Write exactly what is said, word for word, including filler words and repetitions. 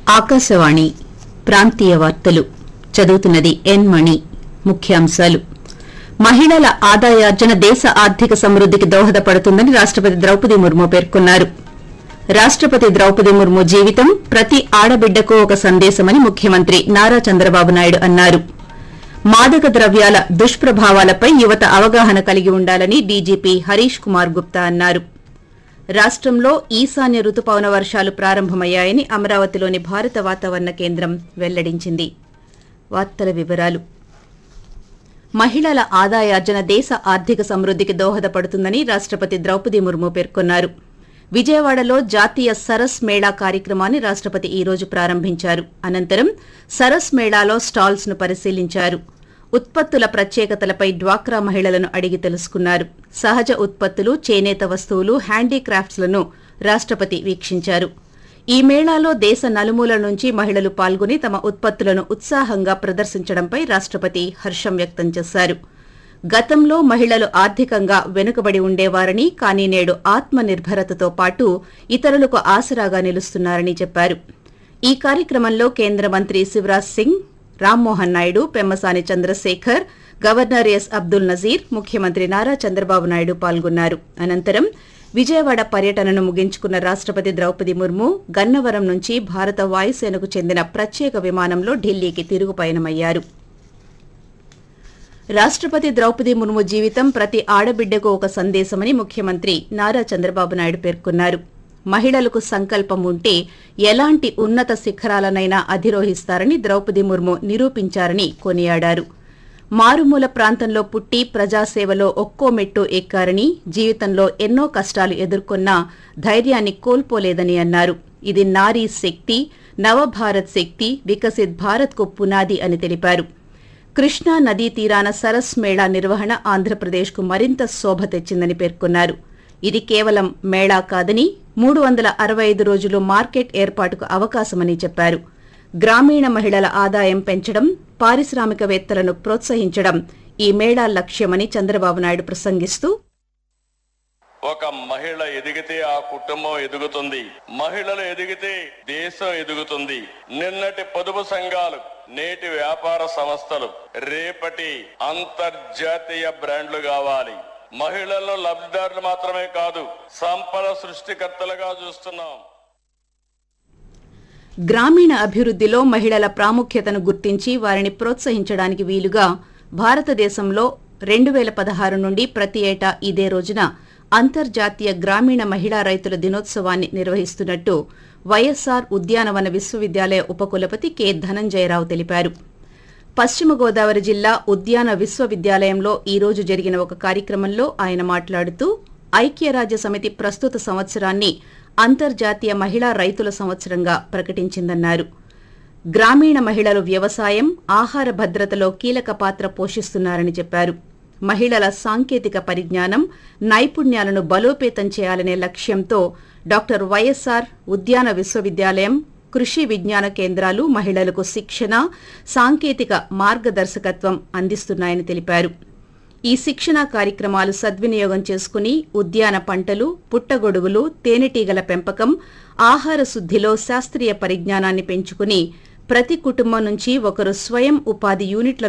ఆకాశవాణి ప్రాంతీయ వార్తలు చదువుతున్నది ఎన్ మణి. ముఖ్యాంశాలు. మహిళల ఆదాయార్జన దేశ ఆర్థిక సమృద్దికి దోహదపడుతుందని రాష్టపతి ద్రౌపది ముర్ము పేర్కొన్నారు. రాష్టపతి ద్రౌపది ముర్ము జీవితం ప్రతి ఆడబిడ్డకు ఒక సందేశమని ముఖ్యమంత్రి నారా చంద్రబాబు నాయుడు అన్నారు. మాదక ద్రవ్యాల దుష్ప్రభావాలపై యువత అవగాహన కలిగి ఉండాలని డీజీపీ హరీష్ కుమార్ గుప్తా అన్నారు. రాష్టంలో ఈశాన్య రుతుపవన వర్షాలు ప్రారంభమయ్యాయని అమరావతిలోని భారత వాతావరణ కేంద్రం వెల్లడించింది. వార్తల వివరాలు. మహిళల ఆదాయార్జన దేశ ఆర్థిక సమృద్దికి దోహదపడుతుందని రాష్టపతి ద్రౌపది ముర్ము పేర్కొన్నారు. విజయవాడలో జాతీయ సరస్ మేళా కార్యక్రమాన్ని రాష్టపతి ఈ రోజు ప్రారంభించారు. అనంతరం సరస్ మేళాలో స్టాల్స్ ను పరిశీలించారు. ఉత్పత్తుల ప్రత్యేకతలపై డ్వాక్రా మహిళలను అడిగి తెలుసుకున్నారు. సహజ ఉత్పత్తులు, చేనేత వస్తువులు, హ్యాండీక్రాఫ్ట్స్ లను రాష్టపతి వీక్షించారు. ఈ మేళాలో దేశ నలుమూలల నుంచి మహిళలు పాల్గొని తమ ఉత్పత్తులను ఉత్సాహంగా ప్రదర్శించడంపై రాష్టపతి హర్షం వ్యక్తం చేశారు. గతంలో మహిళలు ఆర్థికంగా వెనుకబడి ఉండేవారని, కానీ నేడు ఆత్మ నిర్భరతతో పాటు ఇతరులకు ఆసరాగా నిలుస్తున్నారని చెప్పారు. ఈ కార్యక్రమంలో కేంద్ర మంత్రి శివరాజ్ సింగ్, రామ్మోహన్ నాయుడు, పెమ్మసాని చంద్రశేఖర్, గవర్నర్ ఎస్ అబ్దుల్ నజీర్, ముఖ్యమంత్రి నారా చంద్రబాబు నాయుడు పాల్గొన్నారు. అనంతరం విజయవాడ పర్యటనను ముగించుకున్న రాష్టపతి ద్రౌపది ముర్ము గన్నవరం నుంచి భారత వాయుసేనకు చెందిన ప్రత్యేక విమానంలో ఢిల్లీకి తిరుగు పయనమయ్యారు. రాష్టపతి ద్రౌపది ముర్ము జీవితం ప్రతి ఆడబిడ్డకు ఒక సందేశమని ముఖ్యమంత్రి నారా చంద్రబాబు నాయుడు పేర్కొన్నారు. మహిళలకు సంకల్పం ఉంటే ఎలాంటి ఉన్నత శిఖరాలనైనా అధిరోహిస్తారని ద్రౌపది ముర్ము నిరూపించారని కొనియాడారు. మారుమూల ప్రాంతంలో పుట్టి ప్రజాసేవలో ఒక్కో మెట్టు ఎక్కారని, జీవితంలో ఎన్నో కష్టాలు ఎదుర్కొన్నా ధైర్యాన్ని కోల్పోలేదని అన్నారు. ఇది నారీ శక్తి, నవభారత్ శక్తి, వికసిత్ భారత్కు పునాది అని తెలిపారు. కృష్ణా నదీ తీరాన సరస్ మేళా నిర్వహణ ఆంధ్రప్రదేశ్కు మరింత శోభ తెచ్చిందని పేర్కొన్నారు. ఇది కేవలం మేళా కాదని, మూడు వందల అరవై ఐదు రోజులు మార్కెట్ ఏర్పాటుకు అవకాశమని చెప్పారు. గ్రామీణ మహిళల ఆదాయం పెంచడం, పారిశ్రామికవేత్తలను ప్రోత్సహించడం ఈ మేళా లక్ష్యమని చంద్రబాబు నాయుడు ప్రసంగిస్తూ, ఒక మహిళ ఎదిగితే ఆ కుటుంబం ఎదుగుతుంది, మహిళలు ఎదిగితే దేశం ఎదుగుతుంది. నిన్నటి పొదుపు సంఘాలు, నేటి వ్యాపార సంస్థలు రేపటి అంతర్జాతీయ బ్రాండ్లు కావాలి. మహిళలను లబ్ధిదారులు మాత్రమే కాదు, సంపద సృష్టికర్తలుగా చూస్తున్నాం. గ్రామీణ అభివృద్దిలో మహిళల ప్రాముఖ్యతను గుర్తించి వారిని ప్రోత్సహించడానికి వీలుగా భారతదేశంలో రెండు వేల పదహారు నుండి ప్రతి ఏటా ఇదే రోజున అంతర్జాతీయ గ్రామీణ మహిళా రైతుల దినోత్సవాన్ని నిర్వహిస్తున్నట్టు వైఎస్సార్ ఉద్యానవన విశ్వవిద్యాలయ ఉపకులపతి కె ధనంజయరావు తెలిపారు. పశ్చిమ గోదావరి జిల్లా ఉద్యాన విశ్వవిద్యాలయంలో ఈ రోజు జరిగిన ఒక కార్యక్రమంలో ఆయన మాట్లాడుతూ, ఐక్యరాజ్య సమితి ప్రస్తుత సంవత్సరాన్ని అంతర్జాతీయ మహిళా రైతుల సంవత్సరంగా ప్రకటించిందన్నారు. గ్రామీణ మహిళలు వ్యవసాయం, ఆహార భద్రతలో కీలక పాత్ర పోషిస్తున్నారని చెప్పారు. మహిళల సాంకేతిక పరిజ్ఞానం, నైపుణ్యాలను బలోపేతం చేయాలనే లక్ష్యంతో డాక్టర్ వైఎస్సార్ ఉద్యాన విశ్వవిద్యాలయం, కృషి విజ్ఞాన కేంద్రాలు మహిళలకు శిక్షణ, సాంకేతిక మార్గదర్శకత్వం అందిస్తున్నాయని తెలిపారు. ఈ శిక్షణా కార్యక్రమాలు సద్వినియోగం చేసుకుని ఉద్యాన పంటలు, పుట్టగొడుగులు, తేనెటీగల పెంపకం, ఆహార శుద్దిలో శాస్త్రీయ పరిజ్ఞానాన్ని పెంచుకుని ప్రతి కుటుంబం నుంచి ఒకరు స్వయం ఉపాధి యూనిట్ల